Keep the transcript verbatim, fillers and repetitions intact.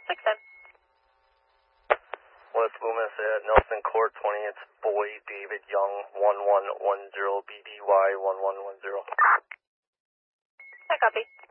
six ten. West Loomis at Nelson Court twenty, it's Boy David Young, one one one zero, B D Y one one one zero. I copy.